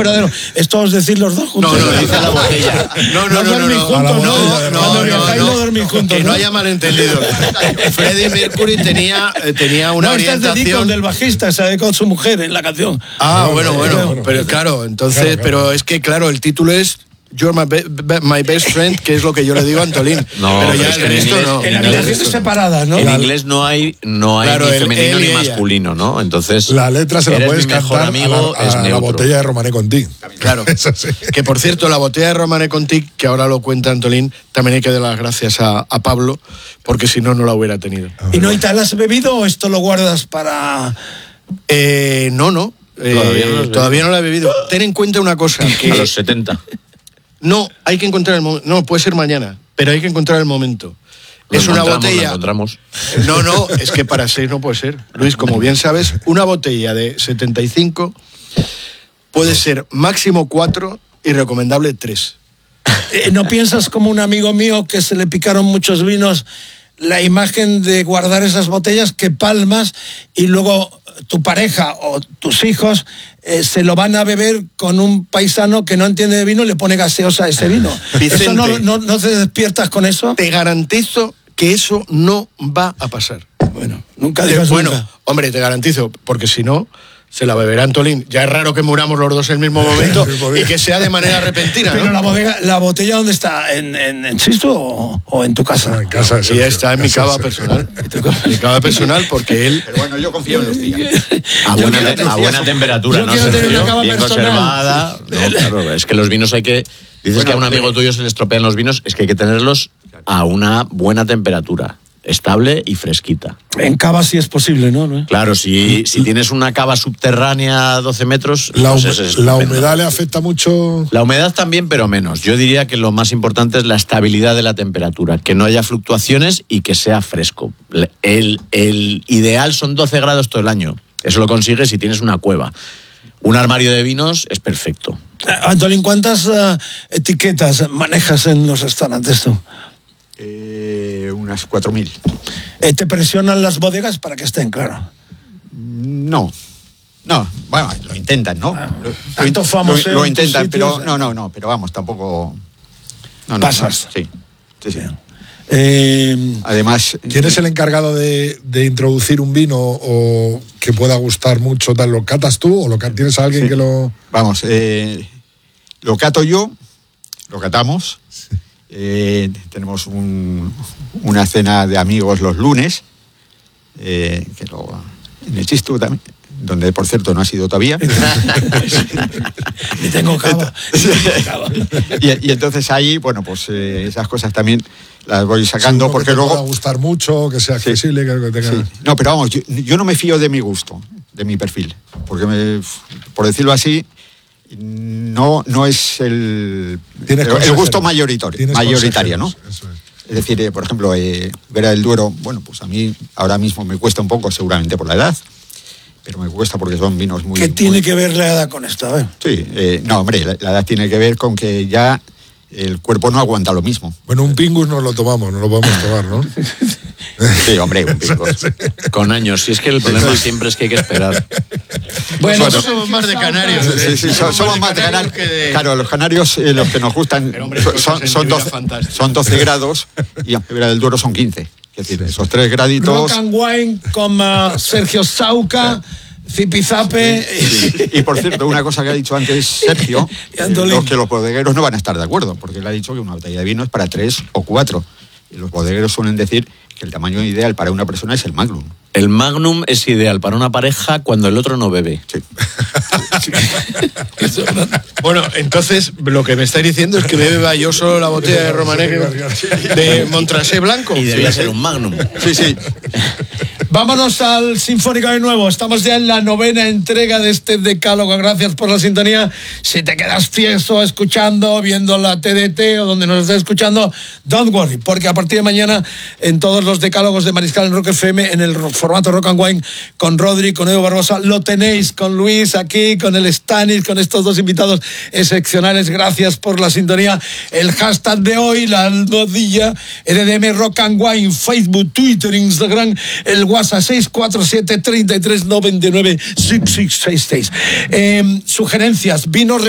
verdadero. Esto es decir los dos juntos. No, dice la botella. No dormís juntos, Cuando viajáis no dormís juntos. Que no haya malentendido. Freddie Mercury tenía una orientación... Este es del bajista, se dedicó a su mujer en la canción. Bueno, pero claro, entonces, pero es que claro, el título es You're my best friend, que es lo que yo le digo a Antolín. No, pero ya es que el resto no. En habitaciones separadas, ¿no? En inglés no hay claro, ni femenino ni masculino, ¿no? Entonces la letra se la puedes cantar amigo a la botella de Romané Conti. Claro. Sí. Que por cierto, la botella de Romané Conti, que ahora lo cuenta Antolín, también hay que dar las gracias a Pablo, porque si no la hubiera tenido. ¿Y no te la has bebido o esto lo guardas para...? No. Todavía no la he bebido. Ten en cuenta una cosa. Que a los 70. No, hay que encontrar el momento. No, puede ser mañana, pero hay que encontrar el momento. Es una botella. Lo encontramos. No, es que para 6 no puede ser. Luis, como bien sabes, una botella de 75 puede ser máximo 4 y recomendable 3. ¿No piensas como un amigo mío que se le picaron muchos vinos la imagen de guardar esas botellas que palmas y luego tu pareja o tus hijos se lo van a beber con un paisano que no entiende de vino y le pone gaseosa a ese vino? Vicente, ¿Eso no te despiertas con eso? Te garantizo que eso no va a pasar. Bueno, nunca digas nunca. Hombre, te garantizo, porque si no, se la beberá Antolín. Ya es raro que muramos los dos en el mismo momento y que sea de manera repentina, ¿no? Pero la botella ¿dónde está? ¿En Sisto o en tu casa? En casa. Sí, está en mi cava personal. Mi cava personal, porque él... Pero bueno, yo confío en los días. A buena temperatura, yo ¿no? quiero tener una cava bien personal. Conservada. No, claro, es que los vinos hay que... Dices que a un amigo tuyo se le estropean los vinos, es que hay que tenerlos a una buena temperatura, estable y fresquita. En cava sí es posible, ¿no? Claro, si tienes una cava subterránea a 12 metros... La humedad le afecta mucho. La humedad también, pero menos. Yo diría que lo más importante es la estabilidad de la temperatura, que no haya fluctuaciones y que sea fresco. El ideal son 12 grados todo el año. Eso lo consigues si tienes una cueva. Un armario de vinos es perfecto. Antolín, ¿cuántas etiquetas manejas en los restaurantes tú? Unas 4.000. ¿Te presionan las bodegas para que estén, claro? No, bueno, lo intentan, ¿no? Tanto famoso lo intentan, sitios, pero no, pero vamos, tampoco... No, pasas. Sí. Además, ¿quién es el encargado de introducir un vino o que pueda gustar mucho? ¿Lo catas tú o tienes a alguien que lo...? Vamos, lo cato yo, lo catamos. Tenemos una cena de amigos los lunes, en el Chistu también, donde por cierto no ha sido todavía. Y tengo cava. Y entonces ahí, bueno, pues esas cosas también las voy sacando, sí, porque luego pueda gustar mucho, que sea accesible, que tenga... Sí. No, pero vamos, yo no me fío de mi gusto, de mi perfil, porque por decirlo así, no es el gusto mayoritario, ¿no? Es decir, por ejemplo, Vera del Duero, bueno, pues a mí ahora mismo me cuesta un poco, seguramente por la edad, pero me cuesta porque son vinos muy... ¿Qué tiene que ver la edad con esto? A ver. Sí, no, hombre, la edad tiene que ver con que ya el cuerpo no aguanta lo mismo. Bueno, un Pingus no lo tomamos, no lo podemos tomar, ¿no? Sí, hombre, un Pingus. Con años, si es que el problema siempre es que hay que esperar. Bueno, somos más de canarios. Sí, somos más de canarios. Claro, los canarios, los que nos gustan, son 12 grados y en Vera del Duero son 15. Es decir, esos 3 graditos... Rock and Wine con Sergio Sauca, Zipizape... Y por cierto, una cosa que ha dicho antes Sergio, que los bodegueros no van a estar de acuerdo, porque él ha dicho que una botella de vino es para 3 o 4. Y los bodegueros suelen decir que el tamaño ideal para una persona es el Magnum. El Magnum es ideal para una pareja cuando el otro no bebe. Sí. Bueno, entonces lo que me estáis diciendo es que me beba yo solo la botella de Romané de Montrachet blanco. Y debería ser un Magnum. Sí. Vámonos al Sinfónico de nuevo. Estamos ya en la 9ª entrega de este decálogo. Gracias por la sintonía. Si te quedas tieso escuchando, viendo la TDT o donde nos estés escuchando, don't worry, porque a partir de mañana en todos los decálogos de Mariscal en Rock FM, en el formato Rock and Wine, con Rodri, con Edu Barbosa, lo tenéis con Luis aquí, con el Stanis, con estos dos invitados excepcionales. Gracias por la sintonía. El hashtag de hoy, la almohadilla, RDM Rock and Wine, Facebook, Twitter, Instagram, el WhatsApp 647 33 99 6666. Sugerencias, vinos